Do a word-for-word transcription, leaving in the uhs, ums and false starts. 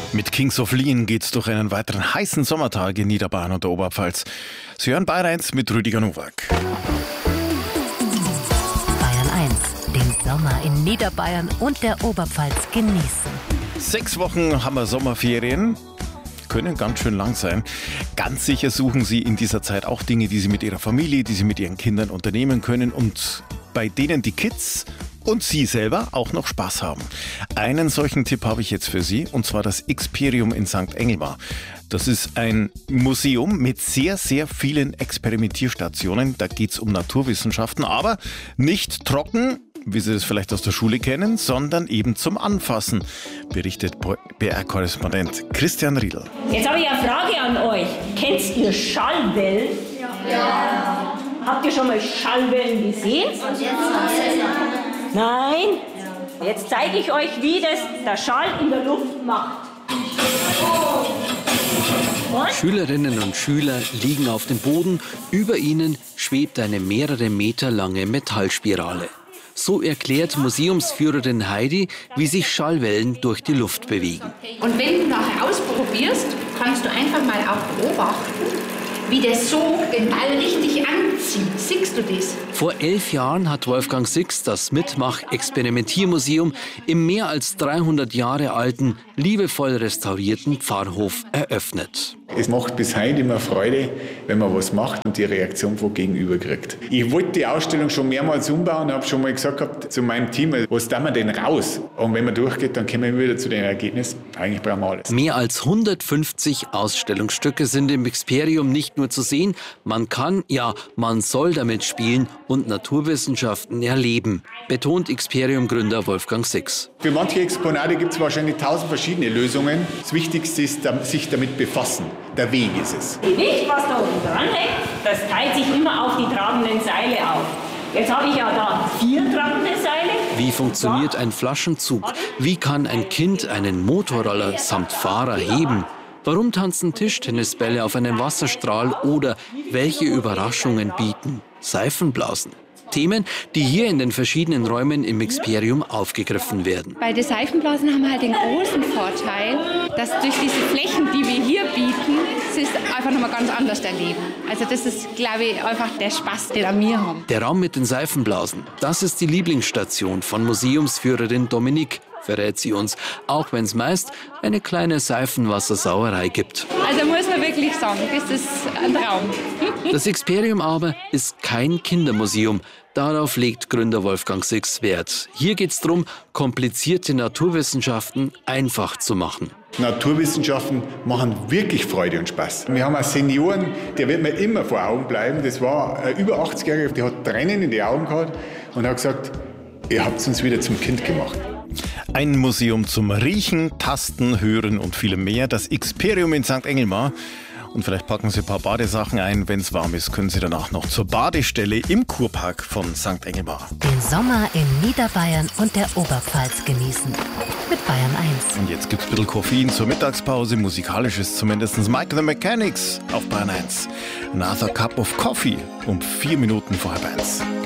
Mit Kings of Leon geht's durch einen weiteren heißen Sommertag in Niederbayern und der Oberpfalz. Sie hören Bayern eins mit Rüdiger Nowak. Bayern eins, den Sommer in Niederbayern und der Oberpfalz genießen. Sechs Wochen haben wir Sommerferien. Können ganz schön lang sein. Ganz sicher suchen Sie in dieser Zeit auch Dinge, die Sie mit Ihrer Familie, die Sie mit Ihren Kindern unternehmen können und bei denen die Kids und Sie selber auch noch Spaß haben. Einen solchen Tipp habe ich jetzt für Sie, und zwar das Xperium in Sankt Engelmar. Das ist ein Museum mit sehr, sehr vielen Experimentierstationen. Da geht es um Naturwissenschaften, aber nicht trocken, wie Sie das vielleicht aus der Schule kennen, sondern eben zum Anfassen, berichtet B R-Korrespondent Christian Riedl. Jetzt habe ich eine Frage an euch. Kennt ihr Schallwellen? Ja. ja. Habt ihr schon mal Schallwellen gesehen? Nein? Jetzt zeige ich euch, wie das der Schall in der Luft macht. Und? Schülerinnen und Schüler liegen auf dem Boden. Über ihnen schwebt eine mehrere Meter lange Metallspirale. So erklärt Museumsführerin Heidi, wie sich Schallwellen durch die Luft bewegen. Und wenn du nachher ausprobierst, kannst du einfach mal auch beobachten, wie das so den Ball richtig anzieht. Siehst du das? Vor elf Jahren hat Wolfgang Six das Mitmach-Experimentiermuseum im mehr als dreihundert Jahre alten, liebevoll restaurierten Pfarrhof eröffnet. Es macht bis heute immer Freude, wenn man was macht und die Reaktion vom Gegenüber kriegt. Ich wollte die Ausstellung schon mehrmals umbauen und habe schon mal gesagt gehabt zu meinem Team, was tun wir denn raus? Und wenn man durchgeht, dann kommen wir wieder zu dem Ergebnis, eigentlich brauchen wir alles. Mehr als hundertfünfzig Ausstellungsstücke sind im Xperium nicht nur zu sehen, man kann, ja, man soll damit spielen und Naturwissenschaften erleben, betont Xperium-Gründer Wolfgang Six. Für manche Exponate gibt es wahrscheinlich tausend verschiedene Lösungen. Das Wichtigste ist, sich damit befassen. Der Weg ist es. Das Gewicht, was da oben dran hängt, das teilt sich immer auf die tragenden Seile auf. Jetzt habe ich ja da vier tragende Seile. Wie funktioniert ein Flaschenzug? Wie kann ein Kind einen Motorroller samt Fahrer heben? Warum tanzen Tischtennisbälle auf einem Wasserstrahl oder welche Überraschungen bieten Seifenblasen? Themen, die hier in den verschiedenen Räumen im Xperium aufgegriffen werden. Bei den Seifenblasen haben wir halt den großen Vorteil, dass durch diese Flächen, die wir hier bieten, sie es einfach nochmal ganz anders erleben. Also das ist, glaube ich, einfach der Spaß, den wir haben. Der Raum mit den Seifenblasen, das ist die Lieblingsstation von Museumsführerin Dominique, verrät sie uns, auch wenn es meist eine kleine Seifenwassersauerei gibt. Also muss man wirklich sagen, das ist ein Traum. Das Xperium aber ist kein Kindermuseum. Darauf legt Gründer Wolfgang Six Wert. Hier geht es darum, komplizierte Naturwissenschaften einfach zu machen. Naturwissenschaften machen wirklich Freude und Spaß. Wir haben auch Senioren, der wird mir immer vor Augen bleiben. Das war ein über achtzigjähriger, der hat Tränen in die Augen gehabt und hat gesagt, ihr habt uns wieder zum Kind gemacht. Ein Museum zum Riechen, Tasten, Hören und vielem mehr. Das Xperium in Sankt Engelmar. Und vielleicht packen Sie ein paar Badesachen ein. Wenn es warm ist, können Sie danach noch zur Badestelle im Kurpark von Sankt Engelmar. Den Sommer in Niederbayern und der Oberpfalz genießen. Mit Bayern eins. Und jetzt gibt's ein bisschen Koffein zur Mittagspause. Musikalisches zumindest. Mike the Mechanics auf Bayern eins. Another Cup of Coffee um vier Minuten vor halb eins.